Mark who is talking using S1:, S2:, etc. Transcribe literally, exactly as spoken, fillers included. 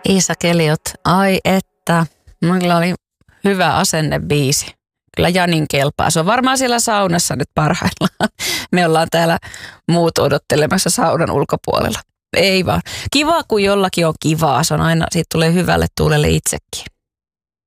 S1: Iisa Keliot, ai että, mulla oli hyvä asennebiisi. Kyllä Janin kelpaa. Se on varmaan siellä saunassa nyt parhaillaan. Me ollaan täällä muut odottelemassa saunan ulkopuolella. Ei vaan. Kiva, kun jollakin on kivaa. Se on aina, siitä tulee hyvälle tuulelle itsekin.